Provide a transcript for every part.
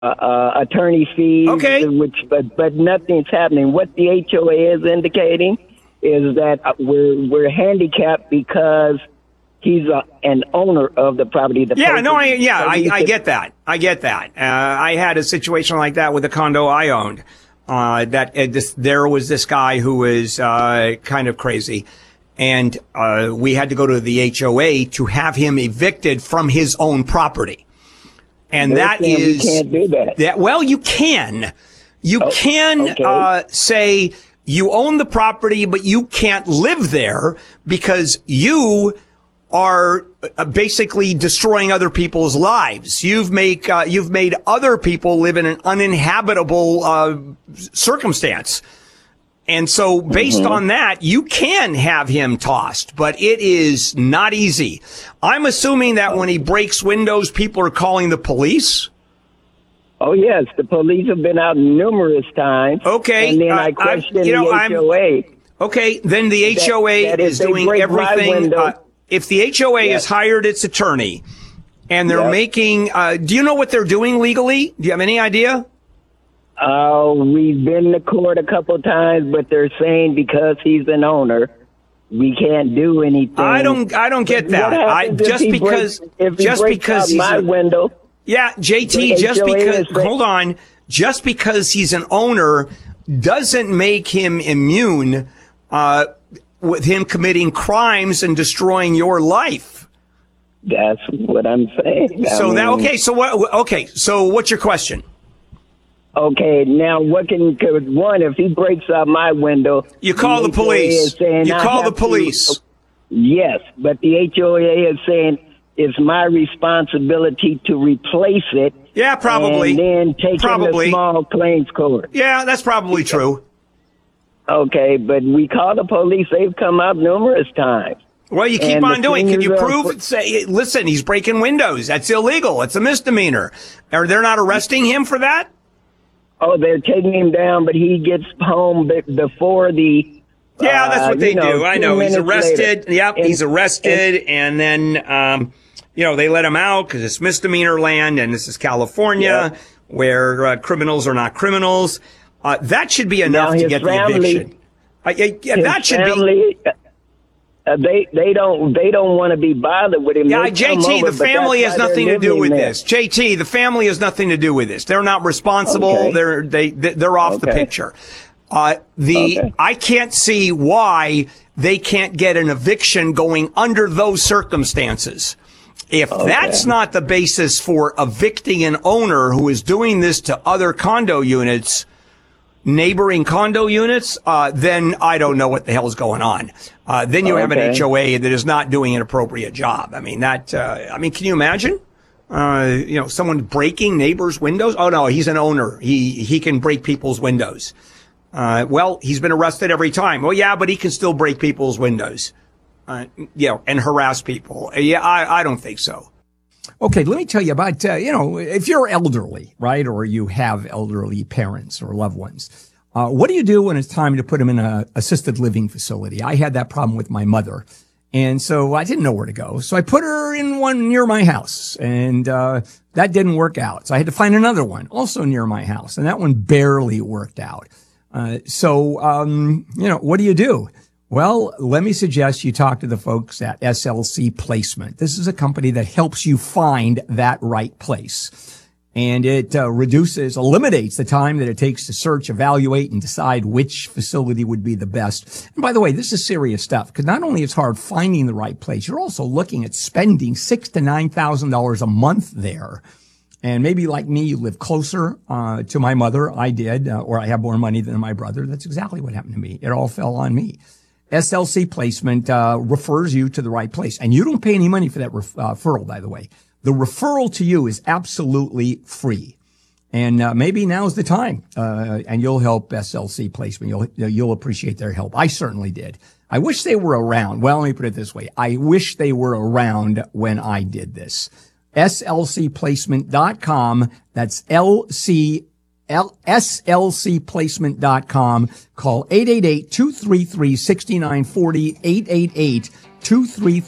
attorney fees, Okay. but nothing's happening. What the HOA is indicating is that we're handicapped because he's an owner of the property. I get that. I get that. I had a situation like that with a condo I owned. There was this guy who was kind of crazy, and we had to go to the HOA to have him evicted from his own property. And you can't do that. Well, you can. You can okay. say you own the property, but you can't live there because you are basically destroying other people's lives. You've made other people live in an uninhabitable circumstance. And so based on that, you can have him tossed, but it is not easy. I'm assuming that when he breaks windows, people are calling the police. Oh, yes. The police have been out numerous times. Okay. And then I question the HOA. Okay. Then the HOA is doing everything. If the HOA has hired its attorney and they're making, do you know what they're doing legally? Do you have any idea? We've been to court a couple times, but they're saying because he's an owner, we can't do anything. I don't get that. Just because my window. Yeah, JT, hold on. Just because he's an owner doesn't make him immune, with him committing crimes and destroying your life. That's what I'm saying. So what's your question? Okay, now if he breaks out my window, you call the police. You call the police. Yes, but the HOA is saying it's my responsibility to replace it. Yeah, probably. And then take it to small claims court. Yeah, that's probably true. Okay, but we call the police. They've come out numerous times. Well, you keep on doing. Can you prove? Say, listen, he's breaking windows. That's illegal. It's a misdemeanor. Are they not arresting him for that? Oh, they're taking him down, but he gets home before the. Yeah, that's what they do. I know. He's arrested. Later. Yep, he's arrested, and then they let him out because it's misdemeanor land, and this is California, where criminals are not criminals. That should be enough to get the eviction. That should be. They don't want to be bothered with him. Yeah, JT, the family has nothing to do with this. JT, the family has nothing to do with this. They're not responsible. Okay. They're off the picture. I can't see why they can't get an eviction going under those circumstances. If that's not the basis for evicting an owner who is doing this to other neighboring condo units, then I don't know what the hell's going on. Then you have an HOA that is not doing an appropriate job. I mean, can you imagine? Someone breaking neighbors' windows? Oh no, he's an owner. He can break people's windows. Well, he's been arrested every time. Well, yeah, but he can still break people's windows. And harass people. Yeah, I don't think so. Okay, let me tell you about, if you're elderly, right, or you have elderly parents or loved ones, what do you do when it's time to put them in an assisted living facility? I had that problem with my mother, and so I didn't know where to go. So I put her in one near my house, and that didn't work out. So I had to find another one, also near my house, and that one barely worked out. What do you do? Well, let me suggest you talk to the folks at SLC Placement. This is a company that helps you find that right place. And it eliminates the time that it takes to search, evaluate, and decide which facility would be the best. And by the way, this is serious stuff, because not only is it hard finding the right place, you're also looking at spending $6,000 to $9,000 a month there. And maybe like me, you live closer to my mother. I did, or I have more money than my brother. That's exactly what happened to me. It all fell on me. SLC Placement refers you to the right place. And you don't pay any money for that referral, by the way. The referral to you is absolutely free. And maybe now's the time. And you'll help SLC Placement. You'll appreciate their help. I certainly did. I wish they were around. Well, let me put it this way. I wish they were around when I did this. SLCplacement.com. That's SLCplacement.com. Call 888-233-6940,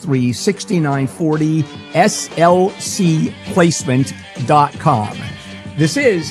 888-233-6940, SLCplacement.com. This is